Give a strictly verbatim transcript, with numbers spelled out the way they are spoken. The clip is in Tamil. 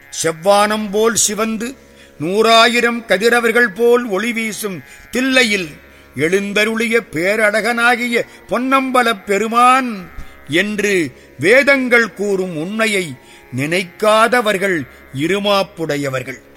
செவ்வானம் போல் சிவந்து நூறாயிரம் கதிரவர்கள் போல் ஒளி வீசும் தில்லையில் எழுந்தருளிய பேரழகனாகிய பொன்னம்பலப் பெருமான் என்று வேதங்கள் கூறும் உண்மையை நினைக்காதவர்கள் இருமாப்புடையவர்கள்.